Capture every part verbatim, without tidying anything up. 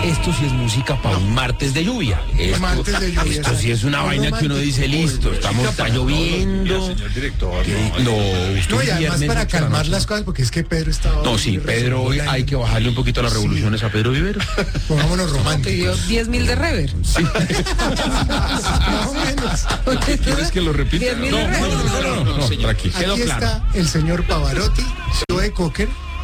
esto sí es música para un martes de lluvia. Esto, martes de lluvia. Esto sí es una vaina que uno dice, listo, estamos, está lloviendo. Señor director, No, no, usted No, y además viernes, para ocho de la calmar noche. las cosas, porque es que Pedro estaba... No, sí, Pedro, hoy hay que bajarle un poquito a las revoluciones a Pedro Viveros. Pongámonos Pidió románticos. diez mil de rever. Más o menos. ¿quieres que lo repita? diez mil No, de no, rever. no, no, no, no, no, señor. tranquilo. Quedó Aquí claro. está el señor Pavarotti, Joe Cocker,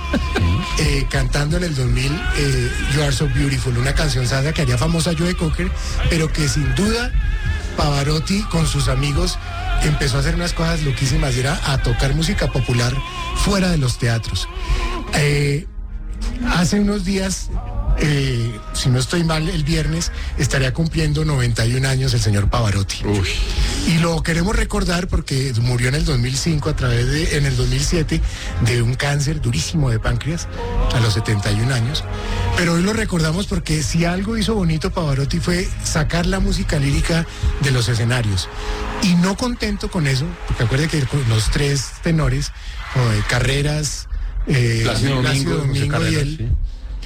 eh, cantando en el dos mil eh, You Are So Beautiful, una canción salsa que haría famosa Joe Cocker, pero que sin duda Pavarotti con sus amigos empezó a hacer unas cosas loquísimas, y era a tocar música popular fuera de los teatros. Eh, hace unos días, eh, si no estoy mal, el viernes estaría cumpliendo noventa y un años el señor Pavarotti. Uy. Y lo queremos recordar porque murió en el dos mil cinco a través de, en el dos mil siete, de un cáncer durísimo de páncreas a los setenta y un años. Pero hoy lo recordamos porque si algo hizo bonito Pavarotti fue sacar la música lírica de los escenarios. Y no contento con eso, porque acuerde que los tres tenores, como de Carreras, eh, Plácido Domingo, José Domingo y Carreras, él, sí.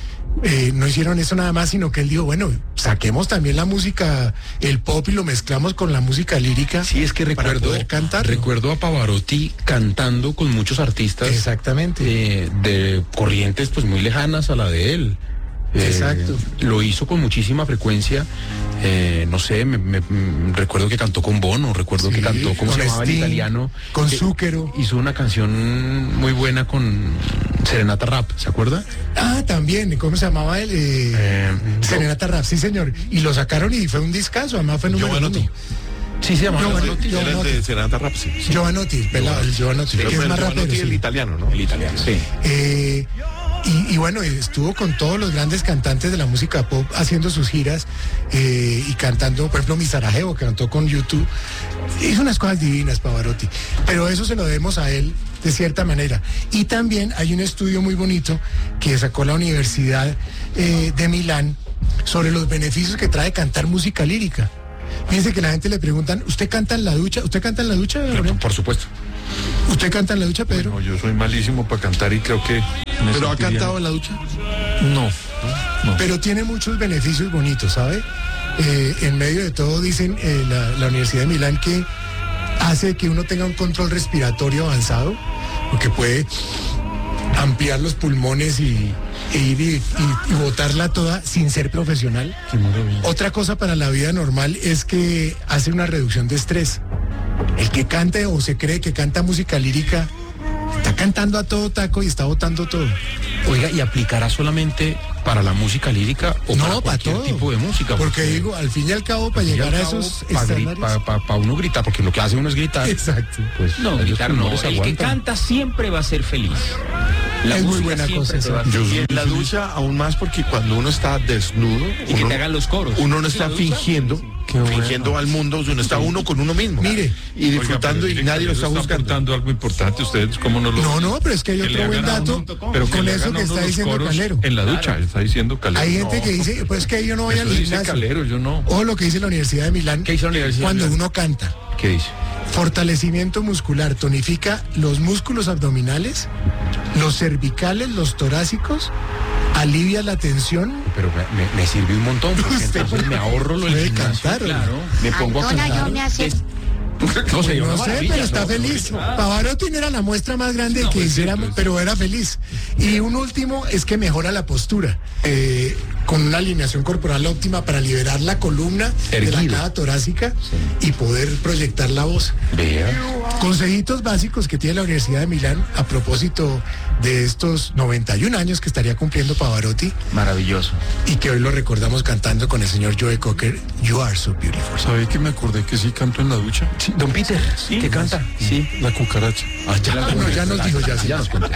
Eh, no hicieron eso nada más, sino que él dijo, bueno, saquemos también la música, el pop, y lo mezclamos con la música lírica. Sí, es que para recuerdo, poder cantar. recuerdo a Pavarotti cantando con muchos artistas. Exactamente. eh, de corrientes pues muy lejanas a la de él. Eh, Exacto. Lo hizo con muchísima frecuencia. Eh, no sé, me, me- me- recuerdo que cantó con Bono, recuerdo Sí, que cantó, ¿cómo con se llamaba el Sting, italiano? con Que Zucchero. Hizo una canción muy buena con Serenata Rap, ¿se acuerda? Ah, también, ¿cómo se llamaba él? Eh, Eh, Serenata Rap, sí señor. Y lo sacaron y fue un discazo, además fue número Giovanotti. uno. Sí, se llamaba Giovanotti. Giovanotti. Era el de Serenata Rap, sí. Giovanotti, pelado, el Giovanotti, que es Pero más Giovanotti, rapero. el sí. italiano, ¿no? El italiano, sí. Eh, y, y bueno, estuvo con todos los grandes cantantes de la música pop haciendo sus giras eh, y cantando, por ejemplo, Mi Sarajevo, que cantó con YouTube. Hizo unas cosas divinas, Pavarotti. Pero eso se lo debemos a él de cierta manera. Y también hay un estudio muy bonito que sacó la Universidad eh, de Milán sobre los beneficios que trae cantar música lírica. Fíjense que la gente le preguntan, ¿usted canta en la ducha? ¿Usted canta en la ducha, Pero, Gabriel? por supuesto. ¿Usted canta en la ducha, Pedro? No, yo soy malísimo para cantar y creo que... me ¿Pero ha sentiría- cantado en la ducha? No. No. Pero tiene muchos beneficios bonitos, ¿sabe? Eh, en medio de todo dicen eh, la, la Universidad de Milán que hace que uno tenga un control respiratorio avanzado, porque puede ampliar los pulmones y, e ir y, y- y botarla toda sin ser profesional. Otra cosa para la vida normal es que hace una reducción de estrés. El que cante o se cree que canta música lírica está cantando a todo taco y está botando todo. Oiga, ¿y aplicará solamente para la música lírica o No, para para cualquier todo. tipo de música? Porque digo, al fin y al cabo, para llegar a esos estándares... Para uno gritar, porque lo que hace uno es gritar. Exacto. Pues No, ellos gritar no. pulmones El que aguantan. canta siempre va a ser feliz. La Es muy música buena siempre cosa te va a esa. hacer Yo feliz. en la ducha aún más porque cuando uno está desnudo Y que uno, te hagan los coros. uno no En está la ducha, fingiendo fingiendo al mundo, uno está uno con uno mismo. Mire, y disfrutando y nadie lo está buscando. apuntando algo importante. Ustedes, ¿cómo no lo No, no, pero es que hay que le otro buen hagan a dato uno- pero con le eso hagan que a uno está los diciendo coros Calero. En la ducha, está diciendo Calero. Hay gente No, que dice, pues que yo no voy eso al dice gimnasio. Calero, yo no. O lo que dice la Universidad de Milán, ¿Qué dice la Universidad de cuando Milán? uno canta. ¿Qué dice? Fortalecimiento muscular, tonifica los músculos abdominales, los cervicales, los torácicos, alivia la tensión. Pero me, me- me sirve un montón, porque Usted entonces me ahorro lo del puede gimnasio. cantar, Claro, me pongo a Ahora yo cantar. me hace... No sé, No una sé, maravilla, pero está ¿no? feliz. Pavarotti no era la muestra más grande No, que pues sí, hiciera, pues. pero era feliz. Y un último es que mejora la postura, eh, con una alineación corporal óptima para liberar la columna de la Erguido. caja torácica y poder proyectar la voz. Vea. Consejitos básicos que tiene la Universidad de Milán a propósito de estos noventa y un años que estaría cumpliendo Pavarotti Maravilloso. y que hoy lo recordamos cantando con el señor Joe Cocker, You Are So Beautiful. ¿Sabe que me acordé que sí canto en la ducha? Sí, don Peter, ¿qué canta? Sí. La cucaracha. Ah, ya, Ah, no, ya nos dijo, ya sí. Ya nos contó.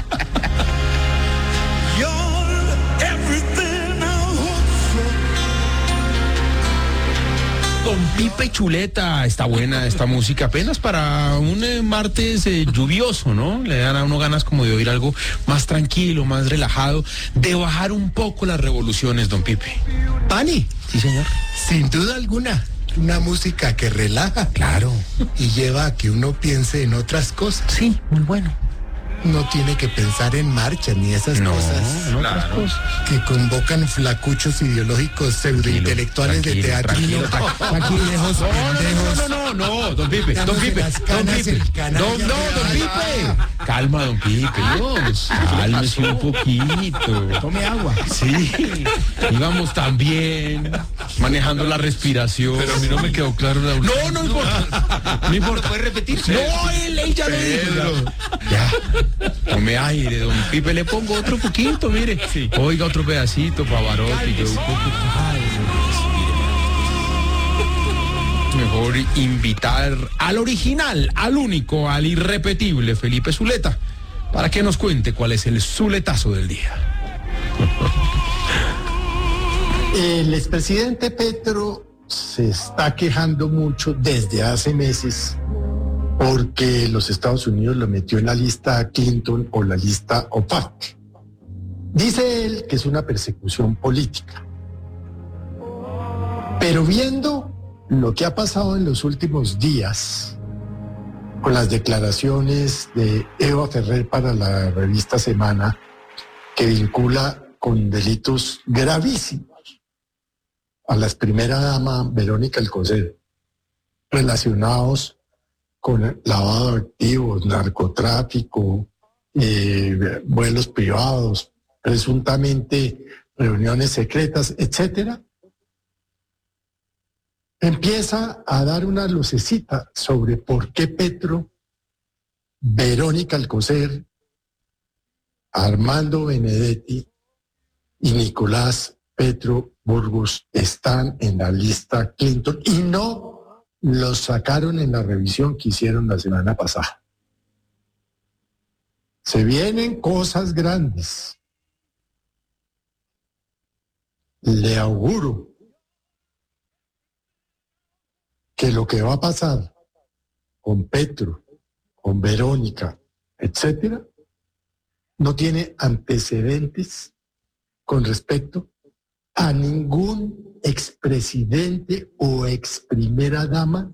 Don Pipe Chuleta, está buena esta música, apenas para un eh, martes eh, lluvioso, ¿no? Le dan a uno ganas como de oír algo más tranquilo, más relajado, de bajar un poco las revoluciones, don Pipe. Pani, Sí, señor. sin duda alguna, una música que relaja Claro. y lleva a que uno piense en otras cosas. Sí, muy bueno. no tiene que pensar en marcha ni esas No, cosas no, Claro. otras cosas. que convocan flacuchos ideológicos pseudointelectuales de Tranquilo, teatrino. tranquilo, Aquí lejos, No, no, pendejos. no, no, no, no, don Pipe, don Estamos en Pipe, las don canas, Pipe, el canalla don, no, don real. Pipe. Calma, don Pipe, Dios, cálmese un poquito. Tome agua. Sí, íbamos tan bien, manejando la respiración. Pero a mí no me quedó claro la última. No, no importa. No importa. ¿Puede repetirse? No, él, él ya lo dijo. Ya. Ya. Tome aire, don Pipe. Le pongo otro poquito, mire. Oiga, otro pedacito, Pavarotti. Yo un poquito. Ay, respire. Mejor invitar al original, al único, al irrepetible Felipe Zuleta, para que nos cuente cuál es el zuletazo del día. El expresidente Petro se está quejando mucho desde hace meses porque los Estados Unidos lo metió en la lista Clinton o la lista OPAC. Dice él que es una persecución política. Pero viendo lo que ha pasado en los últimos días con las declaraciones de Eva Ferrer para la revista Semana, que vincula con delitos gravísimos a la primera dama Verónica Alcocer, relacionados con lavado de activos, narcotráfico, eh, vuelos privados, presuntamente reuniones secretas, etcétera, empieza a dar una lucecita sobre por qué Petro, Verónica Alcocer, Armando Benedetti y Nicolás Petro Burgos están en la lista Clinton y no los sacaron en la revisión que hicieron la semana pasada. Se vienen cosas grandes. Le auguro que lo que va a pasar con Petro, con Verónica, etcétera, no tiene antecedentes con respecto a ningún expresidente o ex primera dama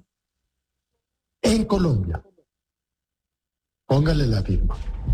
en Colombia. Póngale la firma.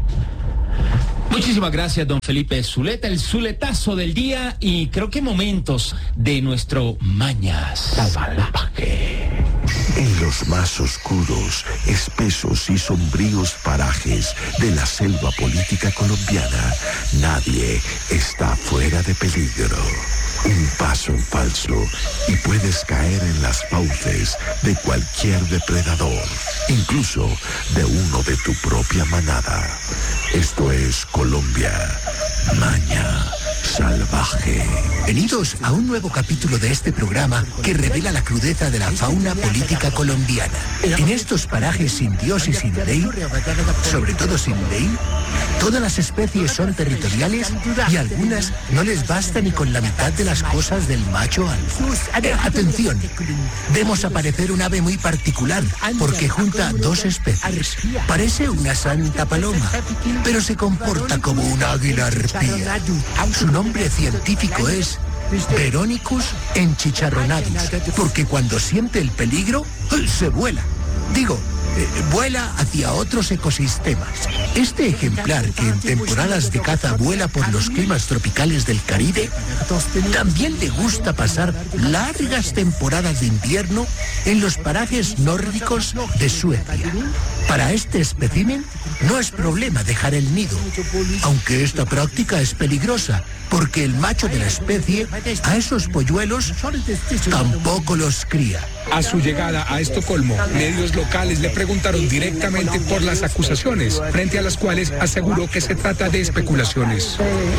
Muchísimas gracias, don Felipe Zuleta, el zuletazo del día y creo que momentos de nuestro Mañas Salvaje. En los más oscuros, espesos y sombríos parajes de la selva política colombiana, nadie está fuera de peligro. Un paso en falso y puedes caer en las fauces de cualquier depredador, incluso de uno de tu propia manada. Esto es Colombia, Maña Salvaje. Bienvenidos a un nuevo capítulo de este programa que revela la crudeza de la fauna política colombiana. En estos parajes sin Dios y sin ley, sobre todo sin ley, todas las especies son territoriales y algunas no les basta ni con la mitad de las cosas del macho alfa. Eh, atención, vemos aparecer un ave muy particular porque junta dos especies. Parece una santa paloma, pero se comporta como un águila arpía. Su nombre científico es Veronicus enchicharronatus, porque cuando siente el peligro, se vuela. Digo, eh, vuela hacia otros ecosistemas. Este ejemplar, que en temporadas de caza vuela por los climas tropicales del Caribe, también le gusta pasar largas temporadas de invierno en los parajes nórdicos de Suecia. Para este espécimen no es problema dejar el nido, aunque esta práctica es peligrosa, porque el macho de la especie a esos polluelos tampoco los cría. A su llegada a Estocolmo, medios locales le preguntaron directamente por las acusaciones, frente a las cuales aseguró que se trata de especulaciones.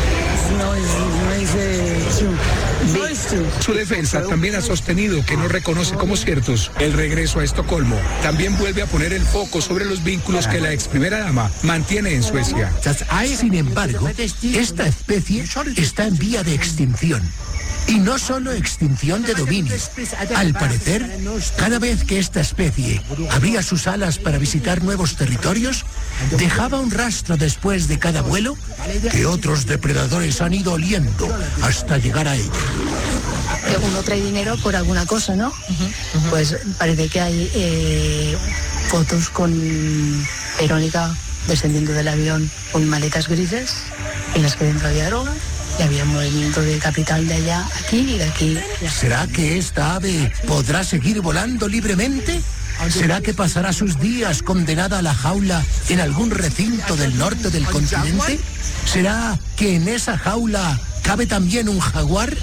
Su defensa también ha sostenido que no reconoce como ciertos el regreso a Estocolmo. También vuelve a poner el foco sobre los vínculos que la ex primera dama mantiene en Suecia. Sin embargo, esta especie está en vía de extinción. Y no solo extinción de dominio. Al parecer, cada vez que esta especie abría sus alas para visitar nuevos territorios, dejaba un rastro después de cada vuelo que otros depredadores han ido oliendo hasta llegar a ella. Que uno trae dinero por alguna cosa, ¿no? Uh-huh, uh-huh. Pues parece que hay eh, fotos con Verónica descendiendo del avión con maletas grises en las que dentro había droga y había movimiento de capital de allá a aquí y de aquí. ¿Será que esta ave podrá seguir volando libremente? ¿Será que pasará sus días condenada a la jaula en algún recinto del norte del continente? ¿Será que en esa jaula cabe también un jaguar?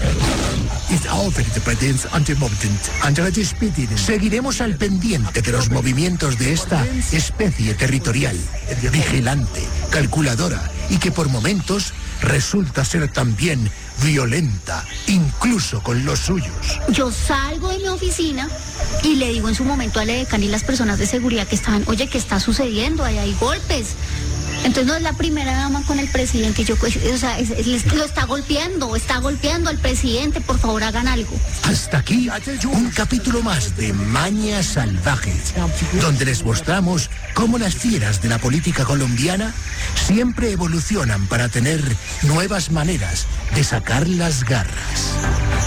Seguiremos al pendiente de los movimientos de esta especie territorial, vigilante, calculadora y que por momentos resulta ser también violenta, incluso con los suyos. Yo salgo de mi oficina y le digo en su momento al edecán y las personas de seguridad que estaban, oye, ¿qué está sucediendo? Ahí hay golpes. Entonces no es la primera dama con el presidente y yo, o sea, es, es, lo está golpeando, está golpeando al presidente, por favor hagan algo. Hasta aquí un capítulo más de Mañas Salvajes, donde les mostramos cómo las fieras de la política colombiana siempre evolucionan para tener nuevas maneras de sacar las garras.